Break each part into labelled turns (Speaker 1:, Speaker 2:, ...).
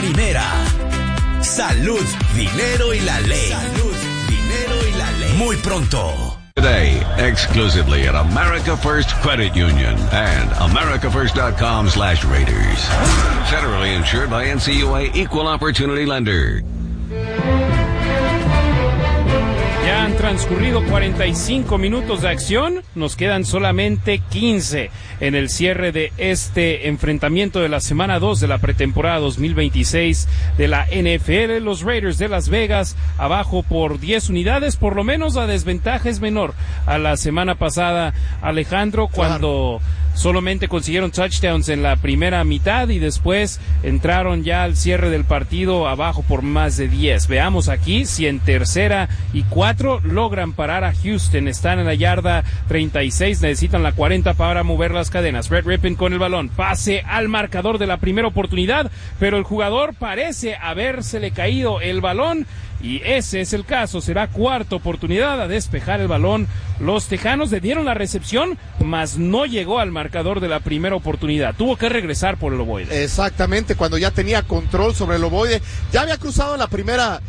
Speaker 1: primera. Salud, dinero y la ley. Salud, dinero y la ley. Muy pronto.
Speaker 2: Today, exclusively at America First Credit Union and americafirst.com/Raiders. Federally insured by NCUA Equal Opportunity Lender.
Speaker 3: Ya han transcurrido 45 minutos de acción, nos quedan solamente 15 en el cierre de este enfrentamiento de la semana 2 de la pretemporada 2026 de la NFL. Los Raiders de Las Vegas abajo por 10 unidades, por lo menos la desventaja es menor a la semana pasada, Alejandro, cuando solamente consiguieron touchdowns en la primera mitad y después entraron ya al cierre del partido abajo por más de 10. Veamos aquí si en 3rd y 4 logran parar a Houston. Están en la yarda 36, necesitan la 40 para mover las cadenas. Brett Rypien con el balón, pase al marcador de la primera oportunidad, pero el jugador parece habérsele caído el balón. Y ese es el caso, será 4ª oportunidad a despejar el balón. Los Tejanos le dieron la recepción, mas no llegó al marcador de la primera oportunidad. Tuvo que regresar por el ovoide.
Speaker 4: Exactamente, cuando ya tenía control sobre el ovoide. Ya había cruzado la primera,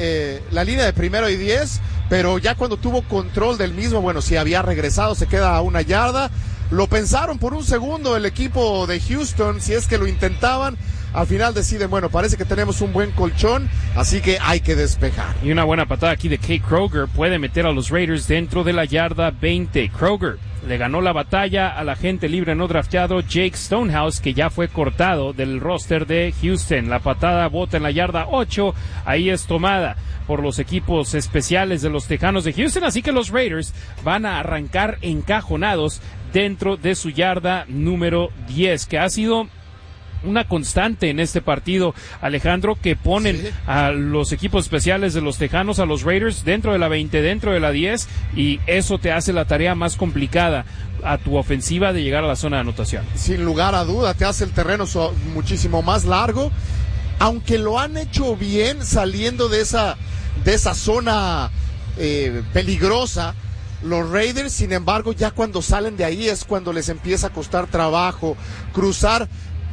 Speaker 4: la línea de 1st y 10, pero ya cuando tuvo control del mismo, bueno, sí había regresado, se queda a 1 yarda. Lo pensaron por un segundo el equipo de Houston, si es que lo intentaban. Al final deciden, bueno, parece que tenemos un buen colchón, así que hay que despejar.
Speaker 3: Y una buena patada aquí de Kate Kroger puede meter a los Raiders dentro de la yarda 20. Kroger le ganó la batalla al agente libre no drafteado Jake Stonehouse, que ya fue cortado del roster de Houston. La patada bota en la yarda 8, ahí es tomada por los equipos especiales de los Tejanos de Houston, así que los Raiders van a arrancar encajonados dentro de su yarda número 10, que ha sido una constante en este partido, Alejandro, que ponen a los equipos especiales de los Tejanos, a los Raiders, dentro de la 20, dentro de la 10, y eso te hace la tarea más complicada a tu ofensiva de llegar a la zona de anotación.
Speaker 4: Sin lugar a duda, te hace el terreno muchísimo más largo, aunque lo han hecho bien saliendo de esa zona peligrosa. Los Raiders, sin embargo, ya cuando salen de ahí es cuando les empieza a costar trabajo cruzar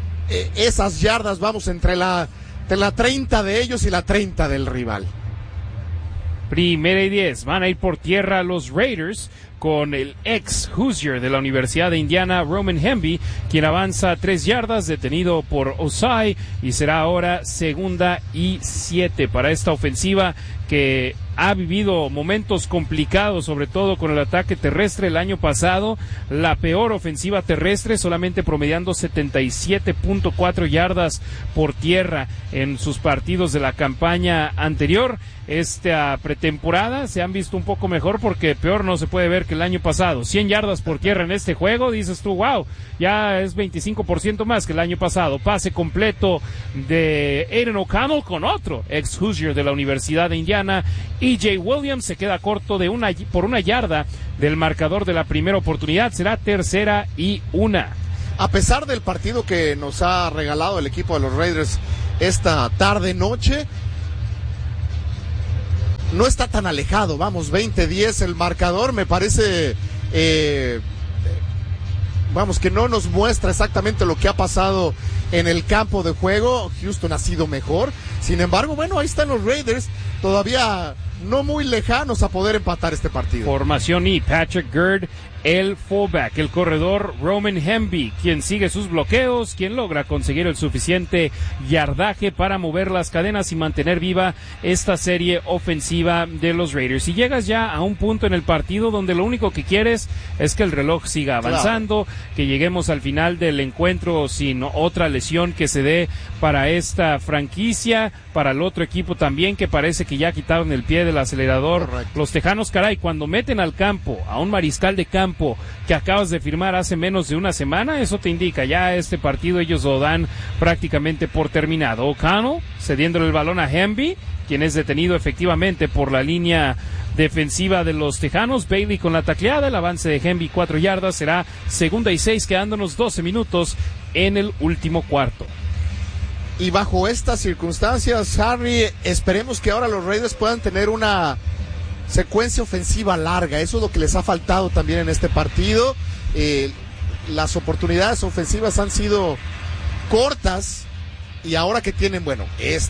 Speaker 4: esas yardas, vamos, entre la 30 de ellos y la 30 del rival.
Speaker 3: 1st y 10, van a ir por tierra los Raiders con el ex Hoosier de la Universidad de Indiana, Roman Hemby, quien avanza 3 yardas, detenido por Osai, y será ahora 2nd y 7 para esta ofensiva que ha vivido momentos complicados, sobre todo con el ataque terrestre. El año pasado, la peor ofensiva terrestre, solamente promediando 77.4 yardas por tierra en sus partidos de la campaña anterior. Esta pretemporada se han visto un poco mejor, porque peor no se puede ver que el año pasado. 100 yardas por tierra en este juego, dices tú, wow, ya es 25% más que el año pasado. Pase completo de Aiden O'Connell con otro ex Hoosier de la Universidad de Indiana. E.J. Williams se queda corto por 1 yarda del marcador de la primera oportunidad. Será 3rd y 1.
Speaker 4: A pesar del partido que nos ha regalado el equipo de los Raiders esta tarde-noche, no está tan alejado. Vamos, 20-10 el marcador. Me parece que no nos muestra exactamente lo que ha pasado en el campo de juego. Houston ha sido mejor. Sin embargo, bueno, ahí están los Raiders, todavía no muy lejanos a poder empatar este partido.
Speaker 3: Formación y Patrick Gerd, el fullback, el corredor Roman Hemby, quien sigue sus bloqueos, quien logra conseguir el suficiente yardaje para mover las cadenas y mantener viva esta serie ofensiva de los Raiders. Y llegas ya a un punto en el partido donde lo único que quieres es que el reloj siga avanzando, que lleguemos al final del encuentro sin otra lesión que se dé para esta franquicia, para el otro equipo también, que parece que ya quitaron el pie del acelerador.
Speaker 4: Correcto.
Speaker 3: Los Tejanos, caray, cuando meten al campo a un mariscal de campo que acabas de firmar hace menos de una semana, eso te indica ya este partido ellos lo dan prácticamente por terminado. O'Connell cediéndole el balón a Hemby, quien es detenido efectivamente por la línea defensiva de los Tejanos. Bailey con la tacleada, el avance de Hemby 4 yardas, será 2nd y 6, quedándonos 12 minutos en el último cuarto.
Speaker 4: Y bajo estas circunstancias, Harry, esperemos que ahora los Raiders puedan tener una secuencia ofensiva larga. Eso es lo que les ha faltado también en este partido. Las oportunidades ofensivas han sido cortas y ahora que tienen, bueno,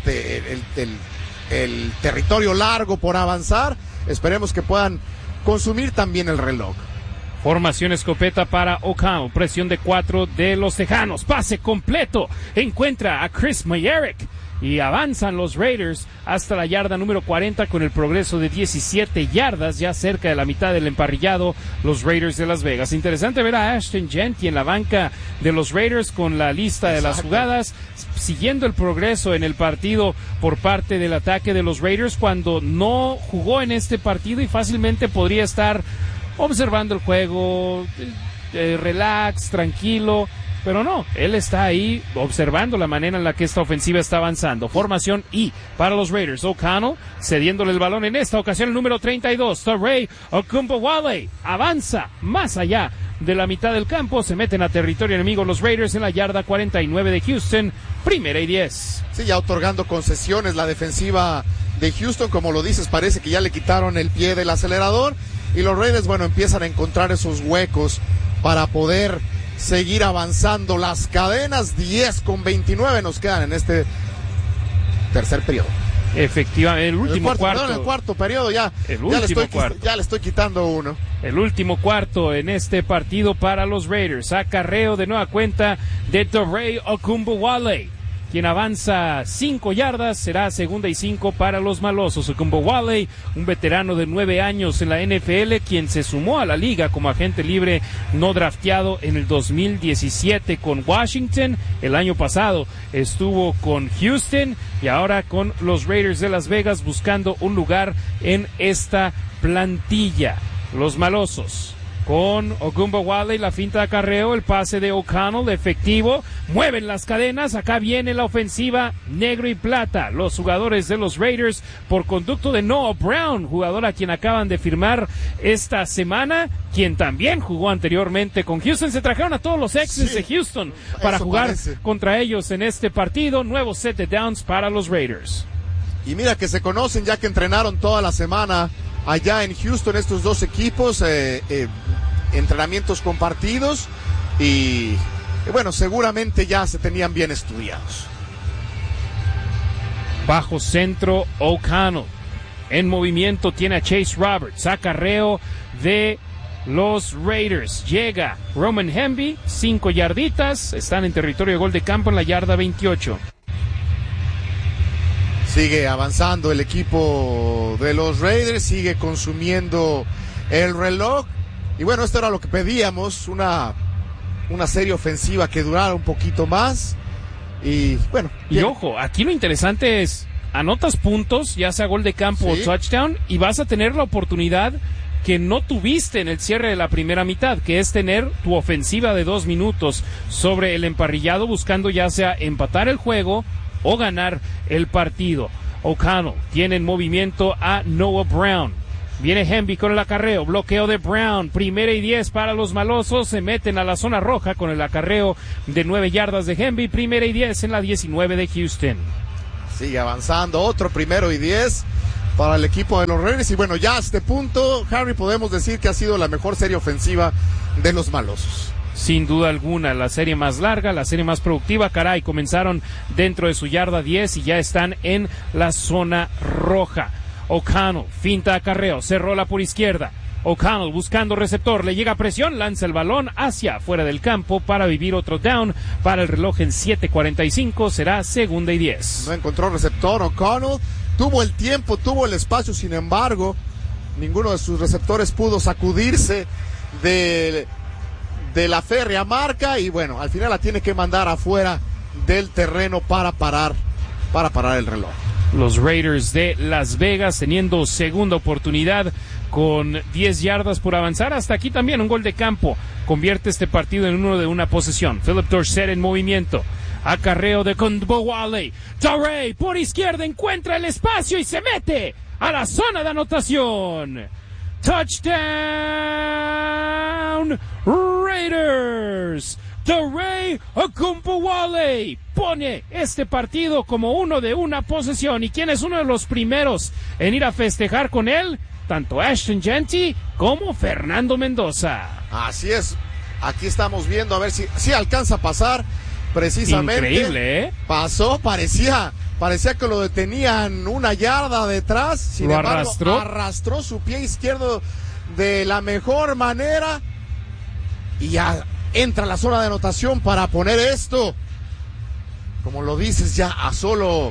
Speaker 4: el territorio largo por avanzar, esperemos que puedan consumir también el reloj.
Speaker 3: Formación escopeta para O'Connell, presión de 4 de los Tejanos, pase completo, encuentra a Chris Myarick y avanzan los Raiders hasta la yarda número 40 con el progreso de 17 yardas, ya cerca de la mitad del emparrillado, los Raiders de Las Vegas. Interesante ver a Ashton Jeanty en la banca de los Raiders con la lista de las jugadas, siguiendo el progreso en el partido por parte del ataque de los Raiders, cuando no jugó en este partido y fácilmente podría estar observando el juego, relax, tranquilo, pero no, él está ahí observando la manera en la que esta ofensiva está avanzando. Formación I para los Raiders. O'Connell cediéndole el balón en esta ocasión, el número 32, Taray Okumbawale, avanza más allá de la mitad del campo, se meten a territorio enemigo los Raiders en la yarda 49 de Houston, primera y 10.
Speaker 4: Sí, ya otorgando concesiones la defensiva de Houston, como lo dices, parece que ya le quitaron el pie del acelerador y los Raiders, bueno, empiezan a encontrar esos huecos para poder seguir avanzando. Las cadenas 10:29 nos quedan en este tercer periodo.
Speaker 3: Efectivamente, el último cuarto.
Speaker 4: En el cuarto periodo ya le estoy quitando uno.
Speaker 3: El último cuarto en este partido para los Raiders. Acarreo de nueva cuenta de Taray Okumbawale, quien avanza 5 yardas, será segunda y 5 para los malosos. Okumbawale, un veterano de 9 años en la NFL, quien se sumó a la liga como agente libre no drafteado en el 2017 con Washington. El año pasado estuvo con Houston y ahora con los Raiders de Las Vegas buscando un lugar en esta plantilla. Los malosos con Okumbawale, la finta de acarreo, el pase de O'Connell, efectivo, mueven las cadenas, acá viene la ofensiva negro y plata, los jugadores de los Raiders por conducto de Noah Brown, jugador a quien acaban de firmar esta semana, quien también jugó anteriormente con Houston. Se trajeron a todos los exes de Houston para jugar contra ellos en este partido. Nuevo set de downs para los Raiders.
Speaker 4: Y mira que se conocen ya que entrenaron toda la semana allá en Houston estos dos equipos, entrenamientos compartidos y bueno, seguramente ya se tenían bien estudiados.
Speaker 3: Bajo centro O'Connell, en movimiento tiene a Chase Roberts, acarreo de los Raiders, llega Roman Hemby, 5 yarditas, están en territorio de gol de campo en la yarda 28.
Speaker 4: Sigue avanzando el equipo de los Raiders, sigue consumiendo el reloj. Y bueno, esto era lo que pedíamos, una serie ofensiva que durara un poquito más. Y bueno.
Speaker 3: Y ojo, aquí lo interesante es, anotas puntos, ya sea gol de campo o touchdown, y vas a tener la oportunidad que no tuviste en el cierre de la primera mitad, que es tener tu ofensiva de 2 minutos sobre el emparrillado, buscando ya sea empatar el juego o ganar el partido. O'Connell tiene en movimiento a Noah Brown. Viene Hemby con el acarreo, bloqueo de Brown, primera y 10 para los malosos, se meten a la zona roja con el acarreo de 9 yardas de Hemby, primera y 10 en la 19 de Houston.
Speaker 4: Sigue avanzando, otro primero y 10 para el equipo de los Raiders, y bueno, ya a este punto, Harry, podemos decir que ha sido la mejor serie ofensiva de los malosos.
Speaker 3: Sin duda alguna, la serie más larga, la serie más productiva, caray, comenzaron dentro de su yarda 10 y ya están en la zona roja. O'Connell, finta acarreo, se rola por izquierda. O'Connell buscando receptor, le llega presión, lanza el balón hacia afuera del campo para vivir otro down para el reloj en 7:45, será segunda y 10.
Speaker 4: No encontró receptor O'Connell, tuvo el tiempo, tuvo el espacio, sin embargo, ninguno de sus receptores pudo sacudirse de la férrea marca y bueno, al final la tiene que mandar afuera del terreno para parar el reloj.
Speaker 3: Los Raiders de Las Vegas teniendo segunda oportunidad con 10 yardas por avanzar. Hasta aquí también un gol de campo convierte este partido en uno de una posesión. Philip Dorsett en movimiento. Acarreo de Okumbawale. Taray por izquierda encuentra el espacio y se mete a la zona de anotación. Touchdown Raiders. Taray Okumbawale pone este partido como uno de una posesión. ¿Y quién es uno de los primeros en ir a festejar con él? Tanto Ashton Jeanty como Fernando Mendoza.
Speaker 4: Así es, aquí estamos viendo a ver si alcanza a pasar precisamente.
Speaker 3: Increíble,
Speaker 4: Pasó, parecía que lo detenían una yarda detrás. Sin embargo, arrastró su pie izquierdo de la mejor manera y ya entra a la zona de anotación para poner esto, como lo dices, ya a solo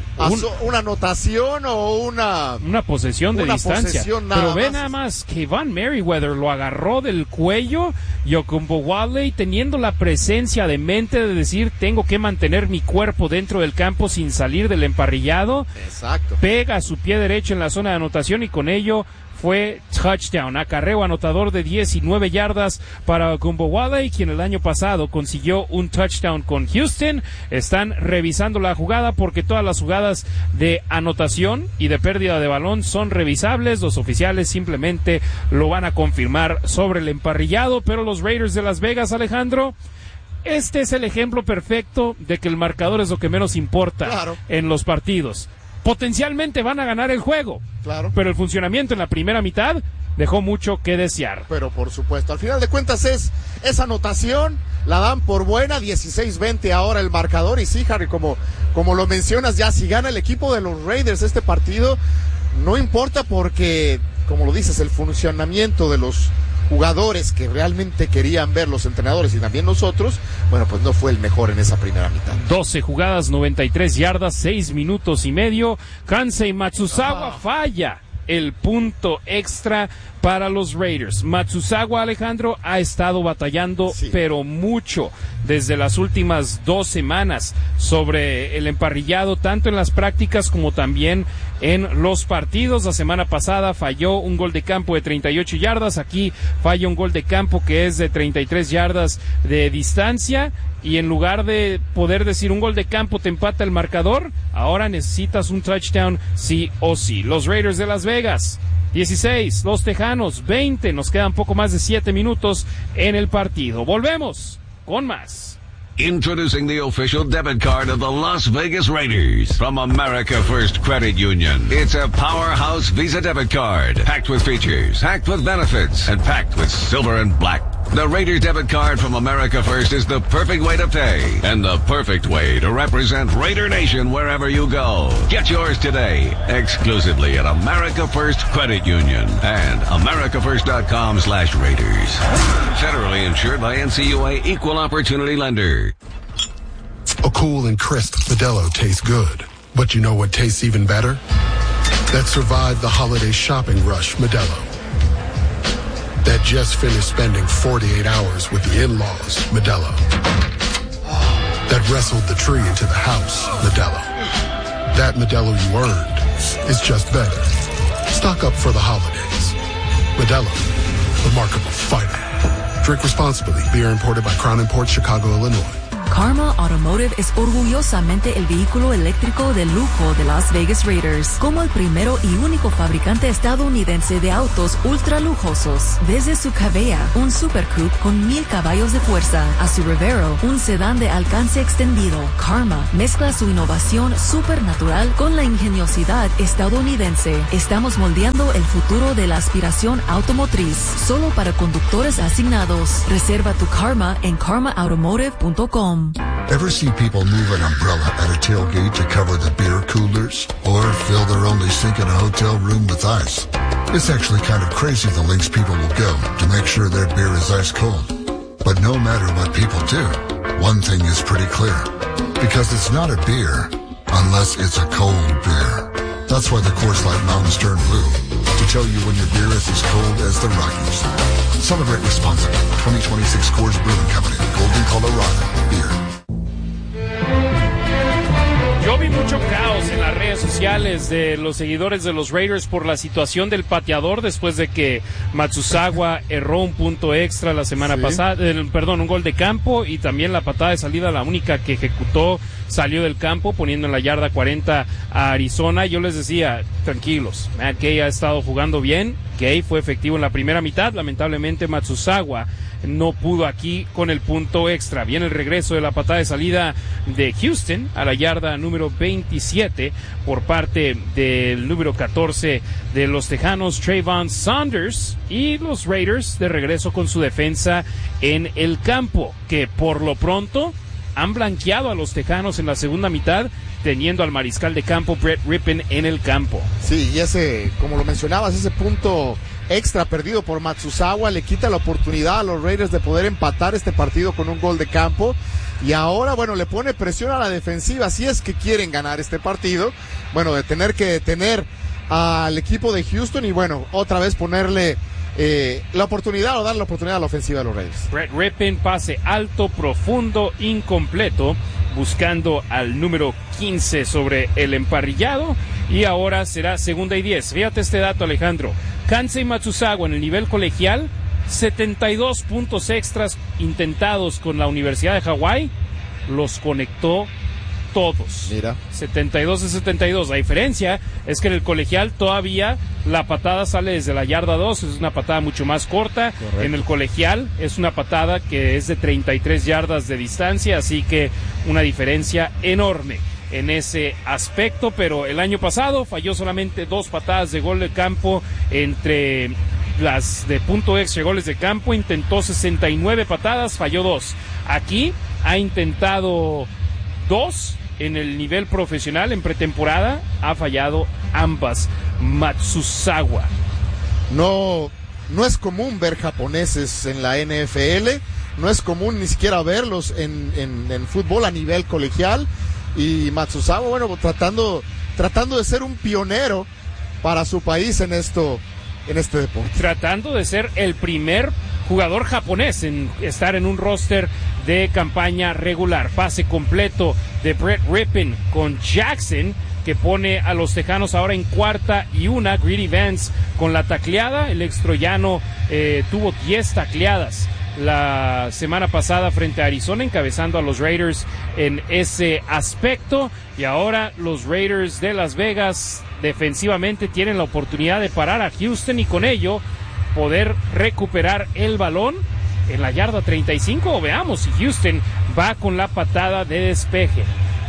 Speaker 4: una anotación o una
Speaker 3: posesión de distancia.
Speaker 4: Posesión
Speaker 3: pero ve nada más que Van Merriweather lo agarró del cuello y Okunbowale, teniendo la presencia de mente de decir tengo que mantener mi cuerpo dentro del campo sin salir del emparrillado.
Speaker 4: Exacto.
Speaker 3: Pega su pie derecho en la zona de anotación y con ello fue touchdown, acarreo anotador de 19 yardas para Okunbowale, quien el año pasado consiguió un touchdown con Houston. Están revisando la jugada porque todas las jugadas de anotación y de pérdida de balón son revisables. Los oficiales simplemente lo van a confirmar sobre el emparrillado, pero los Raiders de Las Vegas, Alejandro, este es el ejemplo perfecto de que el marcador es lo que menos importa en los partidos. Potencialmente van a ganar el juego, pero el funcionamiento en la primera mitad dejó mucho que desear.
Speaker 4: Pero por supuesto, al final de cuentas esa anotación la dan por buena, 16-20 ahora el marcador. Y sí, Harry, como lo mencionas, ya si gana el equipo de los Raiders este partido, no importa porque, como lo dices, el funcionamiento de los jugadores que realmente querían ver los entrenadores y también nosotros, bueno, pues no fue el mejor en esa primera mitad.
Speaker 3: 12 jugadas, 93 yardas, 6 minutos y medio. Kansei Matsuzawa falla el punto extra para los Raiders. Matsuzawa, Alejandro, ha estado batallando, pero mucho, desde las últimas 2 semanas sobre el emparrillado, tanto en las prácticas como también en los partidos. La semana pasada falló un gol de campo de 38 yardas, aquí falla un gol de campo que es de 33 yardas de distancia, y en lugar de poder decir un gol de campo te empata el marcador, ahora necesitas un touchdown sí o sí. Los Raiders de Las Vegas 16, los Tejanos 20, nos quedan poco más de 7 minutos en el partido. Volvemos con más.
Speaker 2: Introducing the official debit card of the Las Vegas Raiders from America First Credit Union. It's a powerhouse Visa debit card, packed with features, packed with benefits, and packed with silver and black. The Raiders debit card from America First is the perfect way to pay and the perfect way to represent Raider Nation wherever you go. Get yours today, exclusively at America First Credit Union and americafirst.com/Raiders. Federally insured by NCUA Equal Opportunity Lender.
Speaker 5: A cool and crisp Modelo tastes good. But you know what tastes even better? That survived the holiday shopping rush, Modelo. That just finished spending 48 hours with the in-laws, Modelo. That wrestled the tree into the house, Modelo. That Modelo you earned is just better. Stock up for the holidays. Modelo, remarkable fighter. Drink responsibly. Beer imported by Crown Imports, Chicago, Illinois.
Speaker 6: Karma Automotive es orgullosamente el vehículo eléctrico de lujo de Las Vegas Raiders, como el primero y único fabricante estadounidense de autos ultra lujosos. Desde su Cavea, un Super Coupe con 1000 caballos de fuerza, a su Revero, un sedán de alcance extendido, Karma mezcla su innovación supernatural con la ingeniosidad estadounidense. Estamos moldeando el futuro de la aspiración automotriz, solo para conductores asignados. Reserva tu Karma en karmaautomotive.com.
Speaker 7: Ever see people move an umbrella at a tailgate to cover the beer coolers? Or fill their only sink in a hotel room with ice? It's actually kind of crazy the lengths people will go to make sure their beer is ice cold. But no matter what people do, one thing is pretty clear. Because it's not a beer unless it's a cold beer. That's why the Coors Light Mountains turn blue. To tell you when your beer is as cold as the Rockies. Celebrate responsibly. 2026 Coors Brewing Company, Golden, Colorado. Beer.
Speaker 3: Yo vi mucho caos en las redes sociales de los seguidores de los Raiders por la situación del pateador después de que Matsuzawa erró un punto extra la semana pasada, un gol de campo, y también la patada de salida, la única que ejecutó, salió del campo poniendo en la yarda 40 a Arizona. Yo les decía, tranquilos, Matt Gay ha estado jugando bien, Gay fue efectivo en la primera mitad, lamentablemente Matsuzawa no pudo aquí con el punto extra. Viene el regreso de la patada de salida de Houston a la yarda número 27 por parte del número 14 de los Tejanos, Trayvon Saunders, y los Raiders de regreso con su defensa en el campo, que por lo pronto han blanqueado a los Tejanos en la segunda mitad, teniendo al mariscal de campo Brett Rypien en el campo.
Speaker 4: Sí, y ese, como lo mencionabas, ese punto extra perdido por Matsuzawa le quita la oportunidad a los Raiders de poder empatar este partido con un gol de campo. Y ahora, bueno, le pone presión a la defensiva, si es que quieren ganar este partido, bueno, de tener que detener al equipo de Houston y, bueno, otra vez ponerle la oportunidad o darle la oportunidad a la ofensiva de los Raiders.
Speaker 3: Brett Rypien, pase alto, profundo, incompleto, buscando al número 15 sobre el emparrillado, y ahora será 2nd y 10. Fíjate este dato, Alejandro. Kansei Matsuzawa en el nivel colegial, 72 puntos extras intentados con la Universidad de Hawái, los conectó todos.
Speaker 4: Mira.
Speaker 3: 72 de 72. La diferencia es que en el colegial todavía la patada sale desde la yarda 2, es una patada mucho más corta.
Speaker 4: Correcto.
Speaker 3: En el colegial es una patada que es de 33 yardas de distancia, así que una diferencia enorme en ese aspecto, pero el año pasado falló solamente 2 patadas de gol de campo entre las de punto extra, goles de campo. Intentó 69 patadas, falló 2. Aquí ha intentado 2 en el nivel profesional, en pretemporada ha fallado ambas. Matsuzawa.
Speaker 4: No es común ver japoneses en la NFL, no es común ni siquiera verlos en fútbol a nivel colegial, y Matsuzawa, bueno, tratando de ser un pionero para su país en este deporte.
Speaker 3: Tratando de ser el primer jugador japonés en estar en un roster de campaña regular. Pase completo de Brett Rypien con Jackson, que pone a los Tejanos ahora en 4ª y 1. Greedy Vance con la tacleada. El extroyano tuvo 10 tacleadas la semana pasada frente a Arizona, encabezando a los Raiders en ese aspecto. Y ahora los Raiders de Las Vegas defensivamente tienen la oportunidad de parar a Houston y con ello poder recuperar el balón en la yarda 35. Veamos si Houston va con la patada de despeje.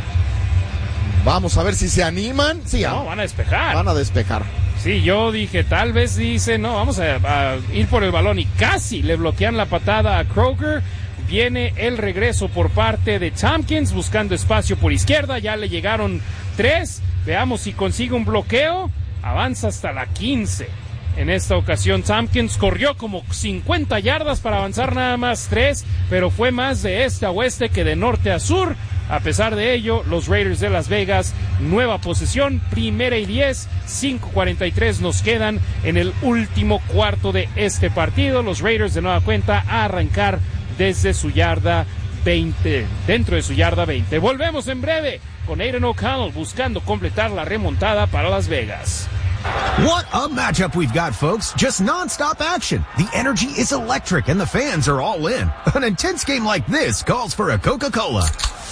Speaker 4: Vamos a ver si se animan. Sí,
Speaker 3: no, van a despejar.
Speaker 4: Van a despejar.
Speaker 3: Sí, yo dije, tal vez dice, no, vamos a ir por el balón, y casi le bloquean la patada a Kroger. Viene el regreso por parte de Tompkins, buscando espacio por izquierda, ya le llegaron 3, veamos si consigue un bloqueo, avanza hasta la 15. En esta ocasión Tompkins corrió como 50 yardas para avanzar nada más 3, pero fue más de este a oeste que de norte a sur. A pesar de ello, los Raiders de Las Vegas, nueva posesión, 1ª y 10, 5:43 nos quedan en el último cuarto de este partido. Los Raiders de nueva cuenta a arrancar desde su yarda 20, dentro de su yarda 20. Volvemos en breve con Aidan O'Connell buscando completar la remontada para Las Vegas.
Speaker 8: What a matchup we've got, folks. Just non-stop action. The energy is electric and the fans are all in. An intense game like this calls for a Coca-Cola.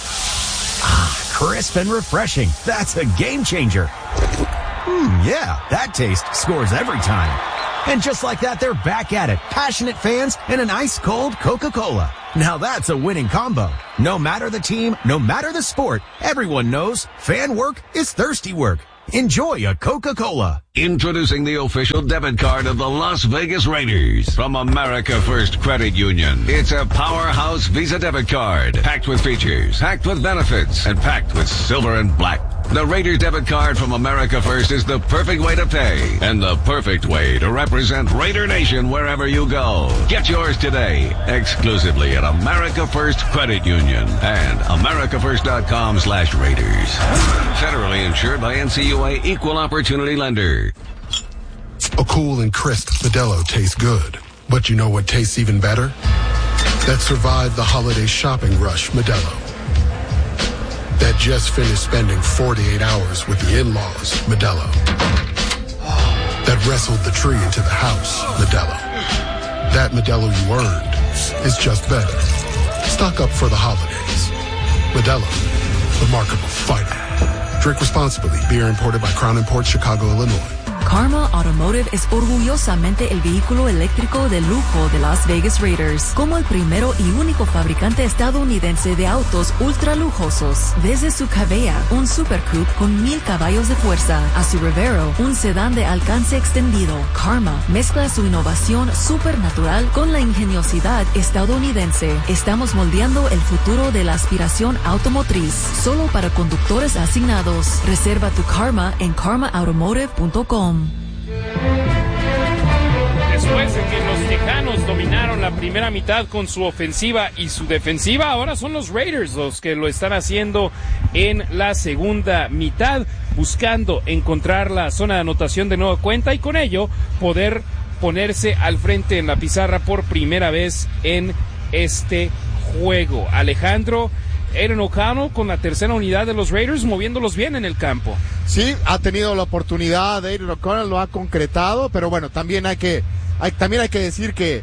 Speaker 8: Crisp and refreshing. That's a game changer. Yeah, that taste scores every time. And just like that, they're back at it. Passionate fans and an ice-cold Coca-Cola. Now that's a winning combo. No matter the team, no matter the sport, everyone knows fan work is thirsty work. Enjoy a Coca-Cola.
Speaker 2: Introducing the official debit card of the Las Vegas Raiders from America First Credit Union. It's a powerhouse Visa debit card, packed with features, packed with benefits, and packed with silver and black. The Raiders debit card from America First is the perfect way to pay and the perfect way to represent Raider Nation wherever you go. Get yours today, exclusively at America First Credit Union and americafirst.com/Raiders. Federally insured by NCUA Equal Opportunity Lender.
Speaker 5: A cool and crisp Modelo tastes good. But you know what tastes even better? That survived the holiday shopping rush, Modelo. That just finished spending 48 hours with the in-laws, Modelo. That wrestled the tree into the house, Modelo. That Modelo you earned is just better. Stock up for the holidays. Modelo, the markable fighter. Drink responsibly. Beer imported by Crown Imports, Chicago, Illinois.
Speaker 6: Karma Automotive es orgullosamente el vehículo eléctrico de lujo de Las Vegas Raiders, como el primero y único fabricante estadounidense de autos ultra lujosos. Desde su Cavea, un Super Coupe con 1000 caballos de fuerza, a su Revero, un sedán de alcance extendido, Karma mezcla su innovación supernatural con la ingeniosidad estadounidense. Estamos moldeando el futuro de la aspiración automotriz, solo para conductores asignados. Reserva tu Karma en karmaautomotive.com.
Speaker 3: Después de que los Tejanos dominaron la primera mitad con su ofensiva y su defensiva, ahora son los Raiders los que lo están haciendo en la segunda mitad, buscando encontrar la zona de anotación de nueva cuenta y con ello poder ponerse al frente en la pizarra por primera vez en este juego. Alejandro, Aidan O'Connell con la tercera unidad de los Raiders moviéndolos bien en el campo.
Speaker 4: Sí, ha tenido la oportunidad, Aidan O'Connell lo ha concretado, pero bueno, también hay que decir que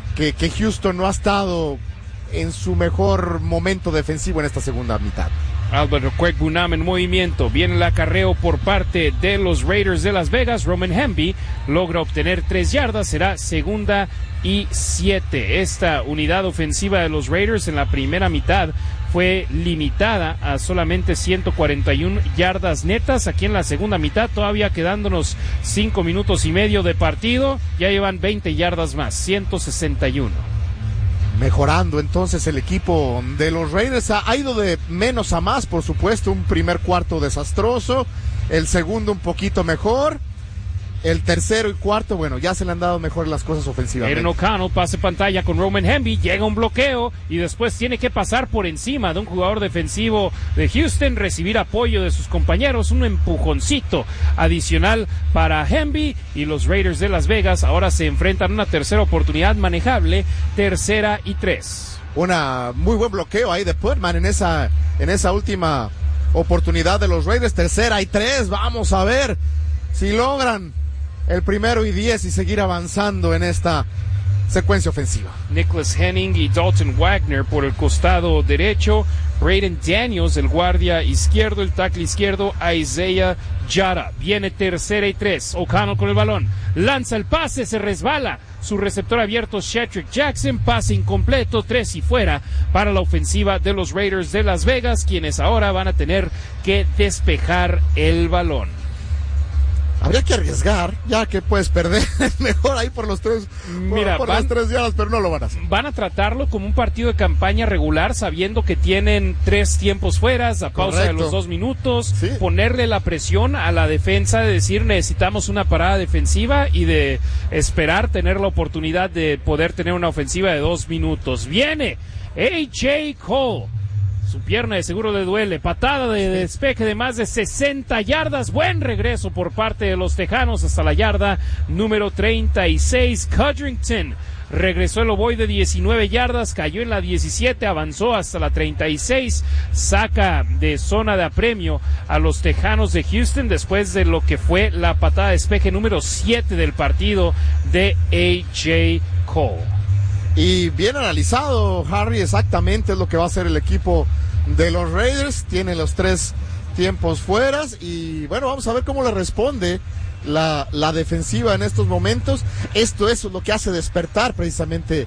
Speaker 4: Houston no ha estado en su mejor momento defensivo en esta segunda mitad.
Speaker 3: Albert Okwuegbunam en movimiento, viene el acarreo por parte de los Raiders de Las Vegas. Roman Hemby logra obtener 3 yardas, será 2nd y 7. Esta unidad ofensiva de los Raiders en la primera mitad fue limitada a solamente 141 yardas netas. Aquí en la segunda mitad, todavía quedándonos 5 minutos y medio de partido, ya llevan 20 yardas más, 161.
Speaker 4: Mejorando entonces el equipo de los Raiders, ha ido de menos a más, por supuesto. Un primer cuarto desastroso, el segundo un poquito mejor, el tercero y cuarto, bueno, ya se le han dado mejor las cosas ofensivamente.
Speaker 3: Aidan O'Connell pase pantalla con Roman Hemby, llega un bloqueo y después tiene que pasar por encima de un jugador defensivo de Houston, recibir apoyo de sus compañeros, un empujoncito adicional para Hemby, y los Raiders de Las Vegas ahora se enfrentan a una tercera oportunidad manejable, 3rd y 3.
Speaker 4: Una muy buen bloqueo ahí de Putman en esa última oportunidad de los Raiders, 3rd y 3, vamos a ver si logran el 1st y 10 y seguir avanzando en esta secuencia ofensiva.
Speaker 3: Nicholas Henning y Dalton Wagner por el costado derecho, Raiden Daniels, el guardia izquierdo, el tackle izquierdo, Isaiah Jara. Viene 3rd y 3, O'Connell con el balón, lanza el pase, se resbala, su receptor abierto Shedrick Jackson, pase incompleto, 3 y fuera para la ofensiva de los Raiders de Las Vegas, quienes ahora van a tener que despejar el balón.
Speaker 4: Habría que arriesgar, ya que puedes perder mejor ahí por los 3 las 3 yardas, pero no lo van a hacer.
Speaker 3: Van a tratarlo como un partido de campaña regular, sabiendo que tienen 3 tiempos fuera, a pausa de los 2 minutos, sí. Ponerle la presión a la defensa de decir necesitamos una parada defensiva y de esperar tener la oportunidad de poder tener una ofensiva de 2 minutos. Viene A.J. Cole. Su pierna de seguro le duele, patada de despeje de más de 60 yardas, buen regreso por parte de los Tejanos hasta la yarda número 36, Codrington regresó el ovoide de 19 yardas, cayó en la 17, avanzó hasta la 36, saca de zona de apremio a los Tejanos de Houston después de lo que fue la patada de despeje número 7 del partido de A.J. Cole.
Speaker 4: Y bien analizado, Harry, exactamente es lo que va a hacer el equipo de los Raiders. Tiene los 3 tiempos fueras y bueno, vamos a ver cómo le responde la defensiva en estos momentos. Eso es lo que hace despertar precisamente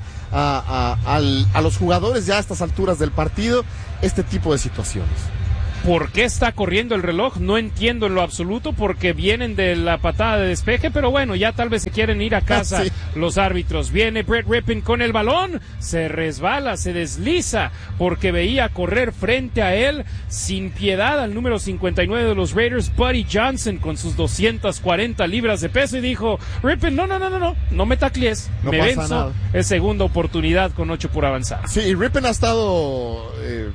Speaker 4: a los jugadores ya a estas alturas del partido, este tipo de situaciones.
Speaker 3: ¿Por qué está corriendo el reloj? No entiendo en lo absoluto, porque vienen de la patada de despeje, pero bueno, ya tal vez se quieren ir a casa sí. Los árbitros. Viene Brett Rypien con el balón, se resbala, se desliza, porque veía correr frente a él, sin piedad, al número 59 de los Raiders, Buddy Johnson, con sus 240 libras de peso, y dijo, Rypien, no me taclees, no me venzo, nada. Es segunda oportunidad con 8 por avanzar.
Speaker 4: Sí, y Rypien ha estado...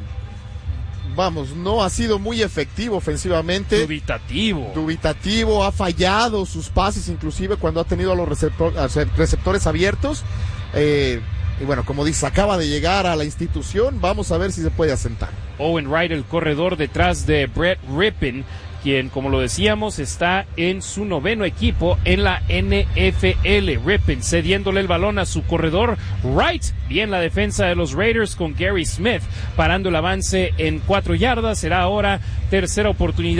Speaker 4: no ha sido muy efectivo ofensivamente. Dubitativo, ha fallado sus pases, inclusive cuando ha tenido a los receptores abiertos. Y bueno, como dice, acaba de llegar a la institución, vamos a ver si se puede asentar.
Speaker 3: Owen Wright, el corredor detrás de Brett Rypien, quien, como lo decíamos, está en su 9º equipo en la NFL. Rypien cediéndole el balón a su corredor Wright. Bien la defensa de los Raiders con Gary Smith parando el avance en 4 yardas. Será ahora tercera oportunidad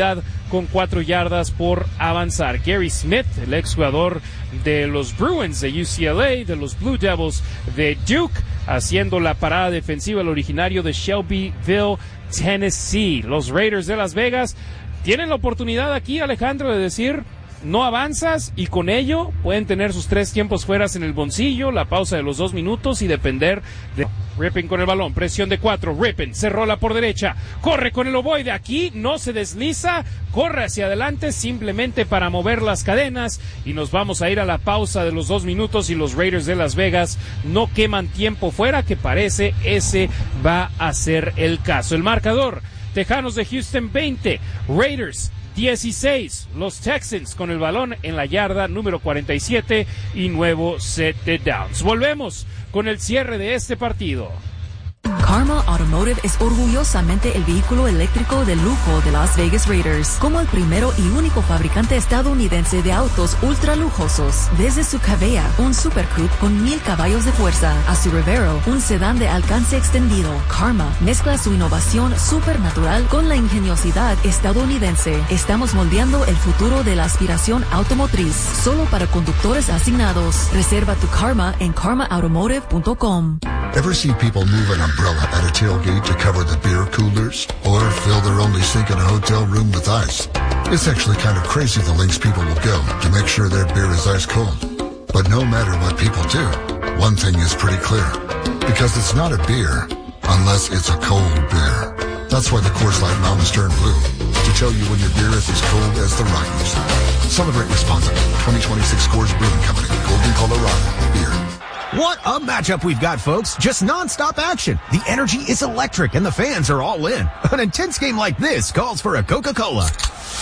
Speaker 3: con 4 yardas por avanzar. Gary Smith, el exjugador de los Bruins de UCLA, de los Blue Devils de Duke, haciendo la parada defensiva, el originario de Shelbyville, Tennessee. Los Raiders de Las Vegas tienen la oportunidad aquí, Alejandro, de decir: no avanzas, y con ello pueden tener sus 3 tiempos fueras en el bolsillo, la pausa de los 2 minutos y depender de... Rypien con el balón, presión de 4, Rypien se rola por derecha, corre con el ovoide, aquí no se desliza, corre hacia adelante simplemente para mover las cadenas, y nos vamos a ir a la pausa de los 2 minutos, y los Raiders de Las Vegas no queman tiempo fuera, que parece ese va a ser el caso. El marcador: Tejanos de Houston 20, Raiders 16, los Texans con el balón en la yarda número 47 y nuevo set de downs. Volvemos con el cierre de este partido.
Speaker 6: Karma Automotive es orgullosamente el vehículo eléctrico de lujo de Las Vegas Raiders, como el primero y único fabricante estadounidense de autos ultra lujosos. Desde su Cavea, un Super Coupe con 1000 caballos de fuerza, a su Revero, un sedán de alcance extendido, Karma mezcla su innovación supernatural con la ingeniosidad estadounidense. Estamos moldeando el futuro de la aspiración automotriz, solo para conductores asignados. Reserva tu Karma en karmaautomotive.com.
Speaker 7: Ever see people move an umbrella at a tailgate to cover the beer coolers? Or fill their only sink in a hotel room with ice? It's actually kind of crazy the lengths people will go to make sure their beer is ice cold. But no matter what people do, one thing is pretty clear. Because it's not a beer unless it's a cold beer. That's why the Coors Light Mountains turn blue. To tell you when your beer is as cold as the Rockies. Celebrate responsibly. 2026 Coors Brewing Company. Golden, Colorado. Beer.
Speaker 8: What a matchup we've got, folks. Just non-stop action. The energy is electric and the fans are all in. An intense game like this calls for a Coca-Cola.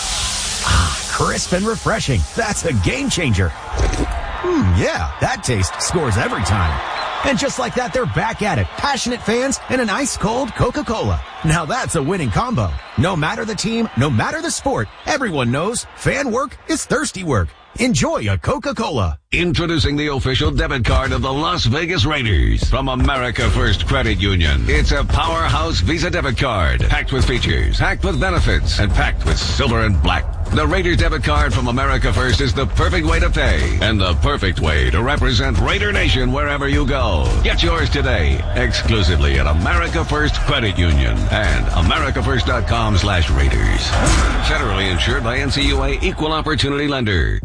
Speaker 8: Crisp and refreshing. That's a game changer. Yeah, that taste scores every time. And just like that, they're back at it. Passionate fans and an ice-cold Coca-Cola. Now that's a winning combo. No matter the team, no matter the sport, everyone knows fan work is thirsty work. Enjoy a Coca-Cola.
Speaker 2: Introducing the official debit card of the Las Vegas Raiders from America First Credit Union. It's a powerhouse Visa debit card, packed with features, packed with benefits, and packed with silver and black. The Raiders debit card from America First is the perfect way to pay and the perfect way to represent Raider Nation wherever you go. Get yours today, exclusively at America First Credit Union and americafirst.com/Raiders. Federally insured by NCUA Equal Opportunity Lender.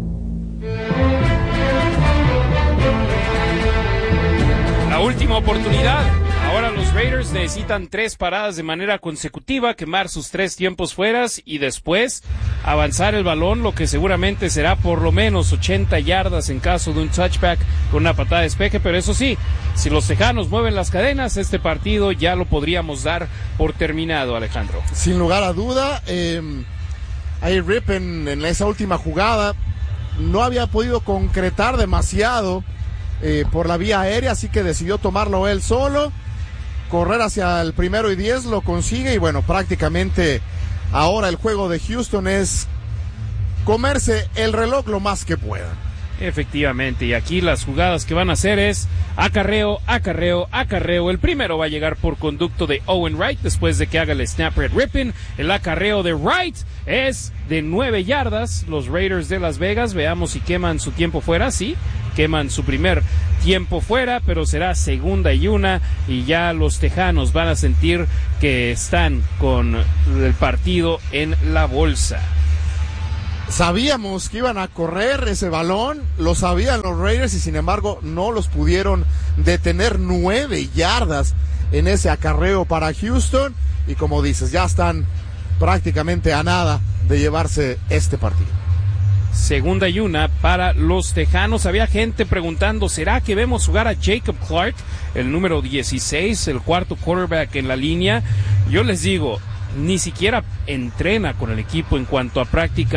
Speaker 3: La última oportunidad. Ahora los Raiders necesitan 3 paradas de manera consecutiva, quemar sus 3 tiempos fueras y después avanzar el balón, lo que seguramente será por lo menos 80 yardas en caso de un touchback con una patada de despeje. Pero eso sí, si los Tejanos mueven las cadenas, este partido ya lo podríamos dar por terminado, Alejandro.
Speaker 4: Sin lugar a duda, ahí Rypien en esa última jugada no había podido concretar demasiado por la vía aérea, así que decidió tomarlo él solo, correr hacia el 1º y 10, lo consigue, y bueno, prácticamente ahora el juego de Houston es comerse el reloj lo más que puedan.
Speaker 3: Efectivamente, y aquí las jugadas que van a hacer es acarreo, acarreo, acarreo. El primero va a llegar por conducto de Owen Wright después de que haga el snap Red Rypien. El acarreo de Wright es de 9 yardas. Los Raiders de Las Vegas, veamos si queman su tiempo fuera. Sí, queman su primer tiempo fuera, pero será 2ª y 1, y ya los Tejanos van a sentir que están con el partido en la bolsa.
Speaker 4: Sabíamos que iban a correr ese balón, lo sabían los Raiders, y sin embargo no los pudieron detener. 9 yardas en ese acarreo para Houston, y como dices, ya están prácticamente a nada de llevarse este partido.
Speaker 3: 2ª y 1 para los Tejanos. Había gente preguntando, ¿será que vemos jugar a Jacob Clark, el número 16, el cuarto quarterback en la línea? Yo les digo, ni siquiera entrena con el equipo en cuanto a práctica